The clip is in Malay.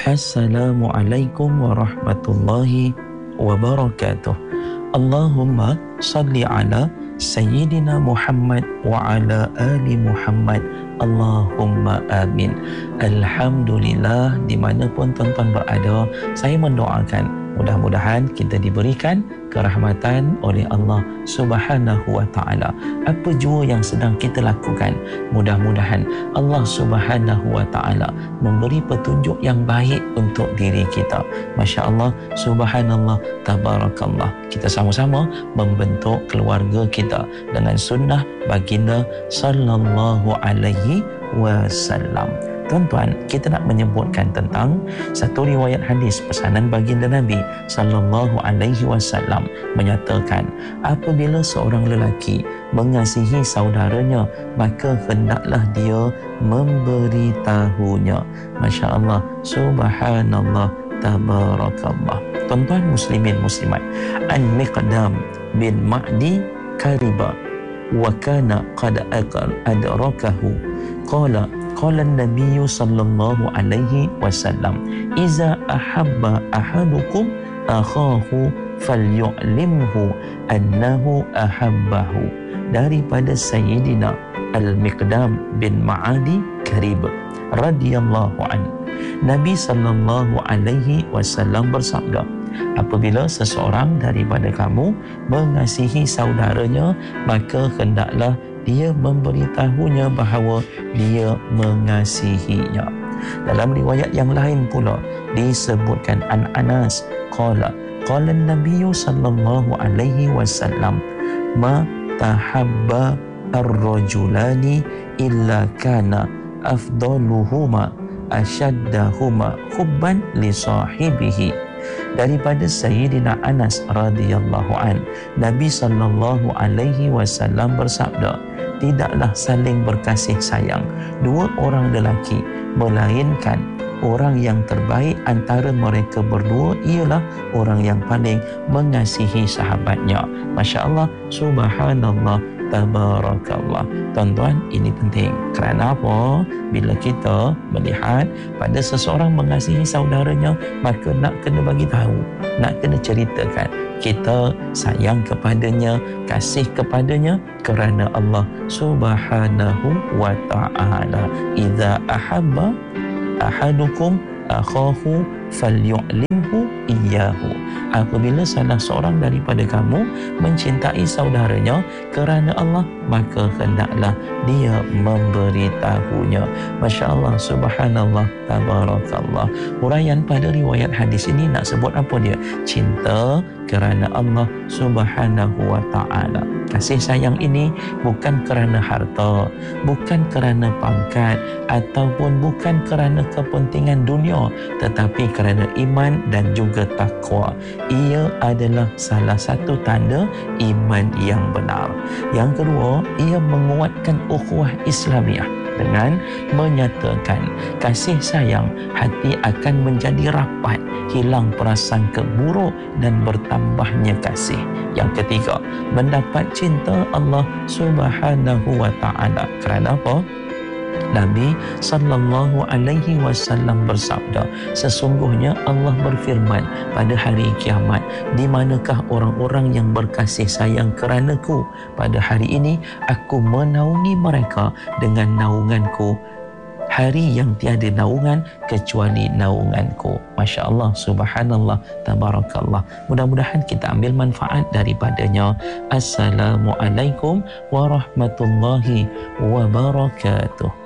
Assalamualaikum warahmatullahi wabarakatuh. Allahumma salli ala Sayyidina Muhammad wa ala ali Muhammad. Allahumma amin. Alhamdulillah, dimanapun tuan-tuan berada, saya mendoakan mudah-mudahan kita diberikan kerahmatan oleh Allah Subhanahu wa ta'ala. Apa jua yang sedang kita lakukan, mudah-mudahan Allah Subhanahu wa ta'ala memberi petunjuk yang baik untuk diri kita. Masya Allah, subhanallah, tabarakallah. Kita sama-sama membentuk keluarga kita dengan sunnah baginda sallallahu alaihi wasallam. Tuan-tuan, kita nak menyebutkan tentang satu riwayat hadis pesanan baginda Nabi sallallahu alaihi wasallam menyatakan, apabila seorang lelaki mengasihi saudaranya, maka hendaklah dia memberitahunya. Masya Allah, subhanallah, tabarakallah. Tuan-tuan muslimin muslimat, Al-Miqdam bin Ma'di Kariba wa kana qad adrakahu qala an-nabiy sallallahu alaihi wasallam, iza ahabba ahadukum akhahu falyu'limhu annahu ahabbahu. Daripada Sayyidina Al-Miqdam bin Ma'adi Karib radhiyallahu anhu, Nabi sallallahu alaihi wasallam bersabda, apabila seseorang daripada kamu mengasihi saudaranya, maka hendaklah dia memberitahunya bahawa dia mengasihinya. Dalam riwayat yang lain pula disebutkan an Anas qala an-nabiy sallallahu alaihi wasallam, ma tahabba ar-rajulani illa kana afdaluhuma ashaddahuma hubban li sahibihi. Daripada Sayyidina Anas radhiyallahu an, Nabi sallallahu alaihi wasallam bersabda, tidaklah saling berkasih sayang dua orang lelaki, melainkan orang yang terbaik antara mereka berdua ialah orang yang paling mengasihi sahabatnya. Masya Allah, subhanallah, tabarakallah. Tuan-tuan, ini penting. Kerana apa? Bila kita melihat pada seseorang mengasihi saudaranya, maka nak kena bagi tahu, nak kena ceritakan kita sayang kepadanya, kasih kepadanya kerana Allah Subhanahu wa ta'ala. Idza ahabba ahadukum akhahu falyu'limhu iyyahu. Apabila salah seorang daripada kamu mencintai saudaranya kerana Allah, maka hendaklah dia memberitahunya. Masya Allah, subhanallah, tabarakallah. Huraian pada riwayat hadis ini nak sebut apa dia? Cinta kerana Allah Subhanahu wa ta'ala. Kasih sayang ini bukan kerana harta, bukan kerana pangkat, ataupun bukan kerana kepentingan dunia, tetapi kerana iman dan juga takwa. Ia adalah salah satu tanda iman yang benar. Yang kedua, ia menguatkan ukhuwah Islamiah dengan menyatakan kasih sayang, hati akan menjadi rapat, hilang prasangka buruk dan bertambahnya kasih. Yang ketiga, mendapat cinta Allah Subhanahu wa ta'ala. Kerana apa? Nabi sallallahu alaihi wasallam bersabda, sesungguhnya Allah berfirman pada hari kiamat, di manakah orang-orang yang berkasih sayang keranaku? Pada hari ini aku menaungi mereka dengan naunganku, hari yang tiada naungan kecuali naunganku. Masya Allah, subhanallah, tabarakallah. Mudah-mudahan kita ambil manfaat daripadanya. Assalamualaikum warahmatullahi wabarakatuh.